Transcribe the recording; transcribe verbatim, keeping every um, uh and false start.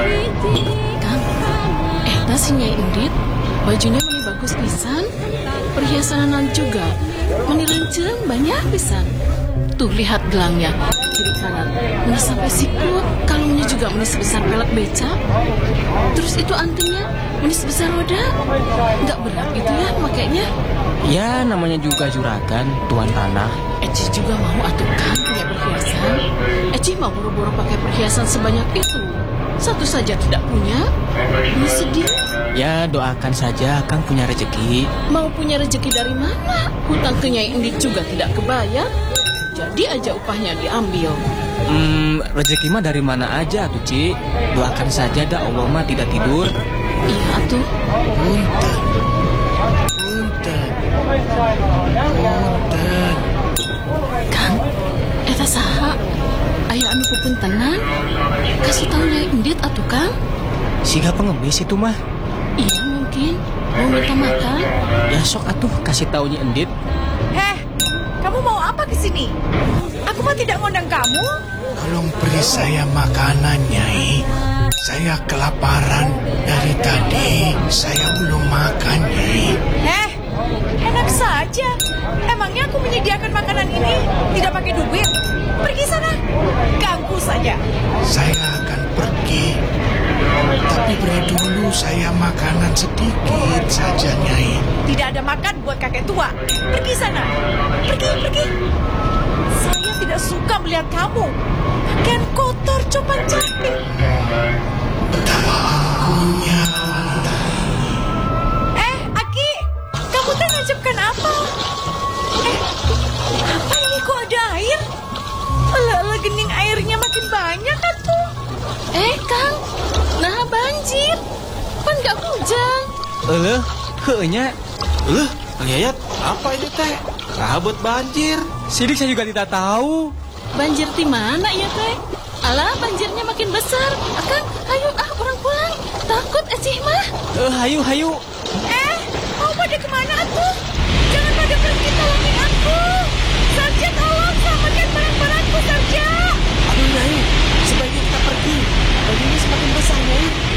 Kang, eta si Nyai Endit, bajunya meni bagus pisan, perhiasanan juga, meni lenceng banyak pisan. Tuh lihat gelangnya, kiri kanan, meni sampai sikut, kalungnya juga meni sebesar pelek beca. Terus itu antingnya meni sebesar roda, nggak berat gitu ya makainya. Ya namanya juga juragan, tuan tanah. Eci juga mau atuh Kang punya perhiasan. Eci mau buru-buru pakai perhiasan sebanyak itu. Satu saja tidak punya, ini sedih. Ya doakan saja Kang punya rezeki. Mau punya rezeki dari mana? Hutang ke Nyai Endit juga tidak kebayar. Jadi aja upahnya diambil. Hmm, rezeki mah dari mana aja tuh Ci. Doakan saja dah, Allah mah tidak tidur. Iya tuh. Punten. Punten. Punten. Kang, eta saha? Aya anu pupuntenan? Kasih tahu Nyai Endit atuh Kang. Siga pengemis itu mah. Iya mungkin mau minta makan. Ya sok atuh kasih taunya Endit. Heh, kamu mau apa ke sini? Aku mah tidak ngundang kamu. Tolong beri saya makanan, Nyai. Saya kelaparan dari tadi. Saya belum makan, Nyai. Heh, enak saja. Emangnya aku menyediakan makanan ini tidak pakai duit? Pergi sana, ganggu saja. Saya akan pergi. Tapi beri dulu saya makanan sedikit saja, Nyai. Tidak ada makan buat kakek tua. Pergi sana, pergi, pergi. Saya tidak suka melihat kamu. Pakaian kotor, copan capek. Punya. Eh, Aki, kamu teh nancapkan apa? Eh, apa ini kok ada air? Alah, gening airnya makin banyak kan tuh. Eh Kang, nah banjir. Kan gak hujan. Eleh, heunya. Loh, Kang Yayat, apa ini teh? Kabut banjir. Sidik saya juga tidak tahu. Banjir di mana ya teh? Alah, banjirnya makin besar. Akang, ayo ah orang pulang. Takut Ecih mah. Eh, hayu, hayu. Eh, mau pada kemana tuh? Jangan pada pergi, tolongin aku. Sarja, tolong selamatkan barang-barangku, Sarja. Aduh, Nyai, sebaiknya kita pergi. Banjirnya semakin besar, Nyai.